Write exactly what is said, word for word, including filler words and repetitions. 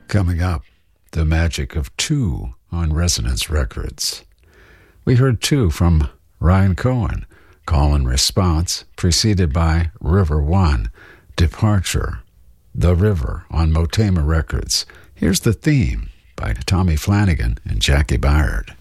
Coming up, the magic of Two on Resonance Records. We heard Two from Ryan Cohen, Call and Response, preceded by River One, Departure, The River on Motema Records. Here's The Theme by Tommy Flanagan and Jackie Byard.